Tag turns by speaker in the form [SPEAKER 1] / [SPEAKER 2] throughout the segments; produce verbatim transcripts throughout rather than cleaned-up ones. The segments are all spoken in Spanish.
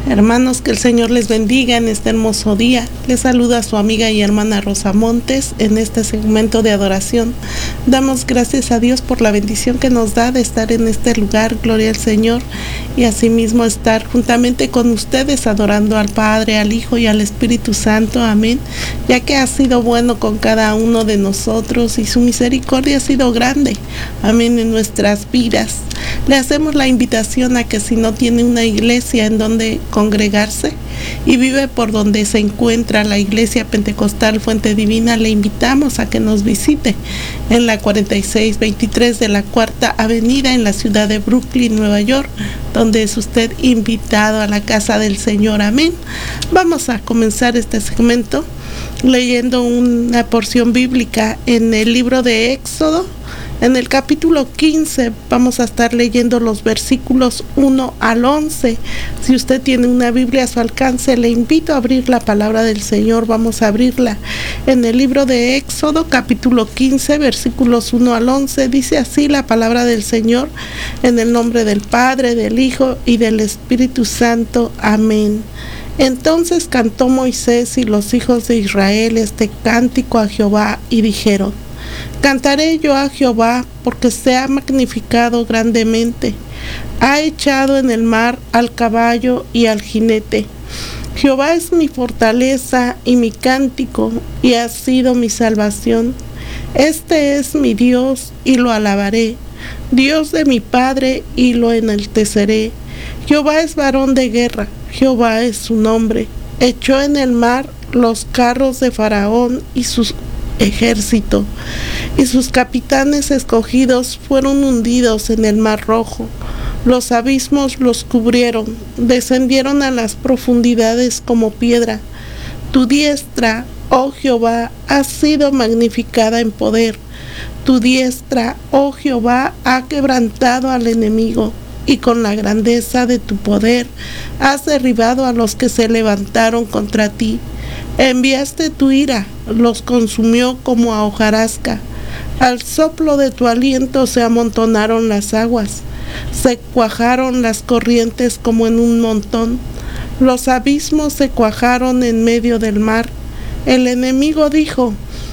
[SPEAKER 1] Hermanos, que el Señor les bendiga en este hermoso día. Les saluda su amiga y hermana Rosa Montes en este segmento de adoración. Damos gracias a Dios por la bendición que nos da de estar en este lugar, gloria al Señor, y asimismo estar juntamente con ustedes adorando al Padre, al Hijo y al Espíritu Santo, amén, ya que ha sido bueno con cada uno de nosotros y su misericordia ha sido grande, amén, en nuestras vidas. Le hacemos la invitación a que si no tiene una iglesia en donde congregarse y vive por donde se encuentra la Iglesia Pentecostal Fuente Divina, le invitamos a que nos visite en la cuarenta y seis veintitrés de la Cuarta Avenida en la ciudad de Brooklyn, Nueva York, donde es usted invitado a la casa del Señor, amén. Vamos a comenzar este segmento leyendo una porción bíblica en el libro de Éxodo. En el capítulo quince vamos a estar leyendo los versículos uno al once. Si usted tiene una Biblia a su alcance, le invito a abrir la palabra del Señor. Vamos a abrirla en el libro de Éxodo, capítulo quince, versículos uno al once. Dice así la palabra del Señor, en el nombre del Padre, del Hijo y del Espíritu Santo. Amén. Entonces cantó Moisés y los hijos de Israel este cántico a Jehová y dijeron: Cantaré yo a Jehová, porque se ha magnificado grandemente. Ha echado en el mar al caballo y al jinete. Jehová es mi fortaleza y mi cántico, y ha sido mi salvación. Este es mi Dios, y lo alabaré. Dios de mi Padre, y lo enalteceré. Jehová es varón de guerra, Jehová es su nombre. Echó en el mar los carros de Faraón y sus ejército, y sus capitanes escogidos fueron hundidos en el mar rojo. Los abismos los cubrieron, descendieron a las profundidades como piedra. Tu diestra, oh Jehová, ha sido magnificada en poder. Tu diestra, oh Jehová, ha quebrantado al enemigo, y con la grandeza de tu poder has derribado a los que se levantaron contra ti. Enviaste tu ira, los consumió como a hojarasca. Al soplo de tu aliento se amontonaron las aguas, se cuajaron las corrientes como en un montón. Los abismos se cuajaron en medio del mar. El enemigo dijo: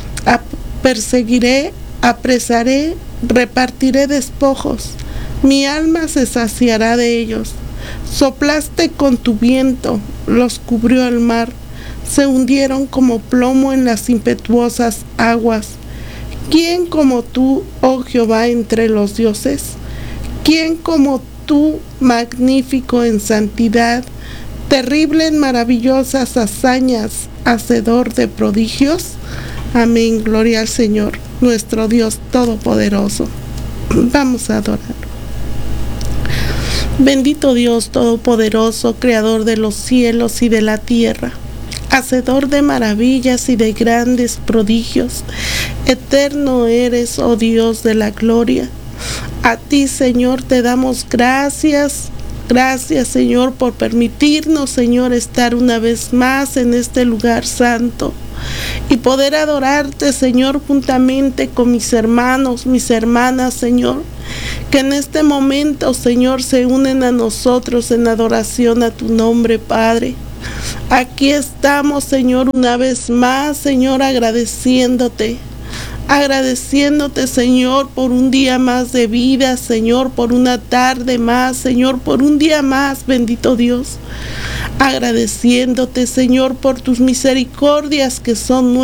[SPEAKER 1] perseguiré, apresaré, repartiré despojos. Mi alma se saciará de ellos. Soplaste con tu viento, los cubrió el mar. Se hundieron como plomo en las impetuosas aguas. ¿Quién como tú, oh Jehová, entre los dioses? ¿Quién como tú, magnífico en santidad, terrible en maravillosas hazañas, hacedor de prodigios? Amén. Gloria al Señor, nuestro Dios todopoderoso. Vamos a adorar. Bendito Dios todopoderoso, creador de los cielos y de la tierra, hacedor de maravillas y de grandes prodigios. Eterno eres, oh Dios de la gloria. A ti, Señor, te damos gracias. Gracias, Señor, por permitirnos, Señor, estar una vez más en este lugar santo y poder adorarte, Señor, juntamente con mis hermanos, mis hermanas, Señor, que en este momento, Señor, se unen a nosotros en adoración a tu nombre, Padre. Aquí estamos, Señor, una vez más, Señor, agradeciéndote, agradeciéndote, Señor, por un día más de vida, Señor, por una tarde más, Señor, por un día más, bendito Dios, agradeciéndote, Señor, por tus misericordias que son nuevas.